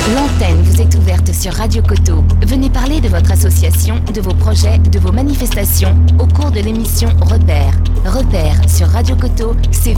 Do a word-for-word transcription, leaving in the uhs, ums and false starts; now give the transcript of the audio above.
L'antenne vous est ouverte sur Radio Coteau. Venez parler de votre association, de vos projets, de vos manifestations au cours de l'émission Repère. Repère sur Radio Coteau, c'est